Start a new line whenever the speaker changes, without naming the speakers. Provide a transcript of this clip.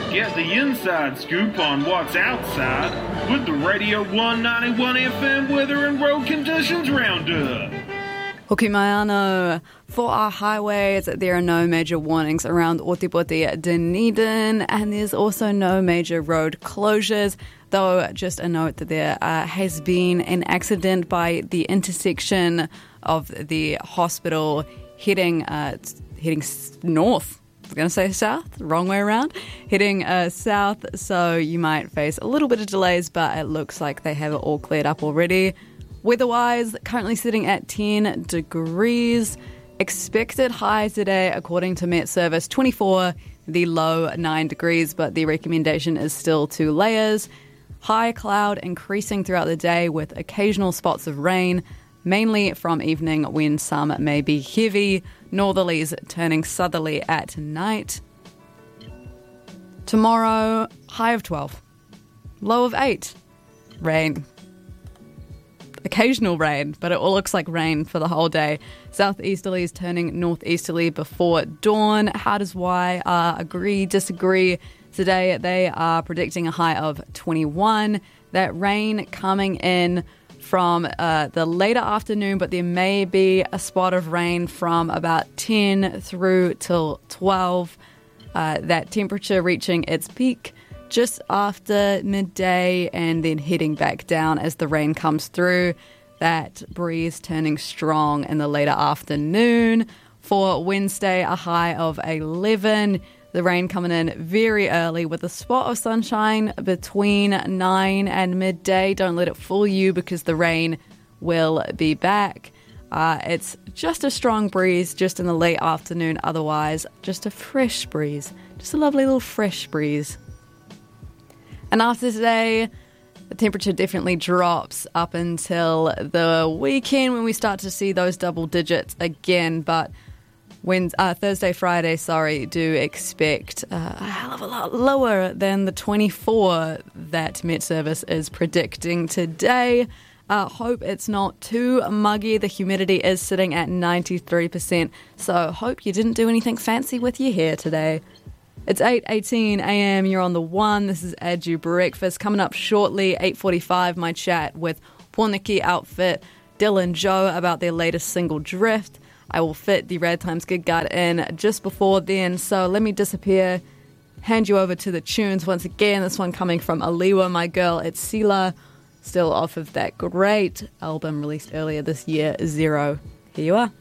Get the inside scoop on what's outside with the Radio 191 FM weather and road conditions roundup.
Hoki mai anō. For our highways, there are no major warnings around Ōtepoti, Dunedin, and there's also no major road closures, though just a note that there has been an accident by the intersection of the hospital heading north. I was going to say south, wrong way around, heading south, so you might face a little bit of delays, but it looks like they have it all cleared up already. Weather-wise, currently sitting at 10 degrees. Expected high today, according to Met Service, 24, the low 9 degrees, but the recommendation is still 2 layers. High cloud increasing throughout the day with occasional spots of rain, mainly from evening when some may be heavy. Northerlies turning southerly at night. Tomorrow, high of 12, low of 8. Rain. Occasional rain, but it all looks like rain for the whole day. Southeasterlies turning northeasterly before dawn. How does Y agree, disagree? Today they are predicting a high of 21. That rain coming in from the later afternoon, but there may be a spot of rain from about 10 through till 12. That temperature reaching its peak just after midday and then heading back down as the rain comes through. That breeze turning strong in the later afternoon. For Wednesday, a high of 11. The rain coming in very early with a spot of sunshine between 9 and midday. Don't let it fool you because the rain will be back. It's just a strong breeze just in the late afternoon. Otherwise, just a fresh breeze. Just a lovely little fresh breeze. And after today, the temperature definitely drops up until the weekend when we start to see those double digits again. But when Thursday, Friday, do expect a hell of a lot lower than the 24 that Met Service is predicting today. Hope it's not too muggy. The humidity is sitting at 93%, so hope you didn't do anything fancy with your hair today. It's 8:18 a.m. You're on the One. This is Edu Breakfast. Coming up shortly, 8:45, my chat with Porniki outfit Dylan Joe about their latest single, Drift. I will fit the Red Times Gig Guide in just before then, so let me disappear, hand you over to the tunes once again. This one coming from Aliwa, My Girl, It's Sila, still off of that great album released earlier this year, Zero. Here you are.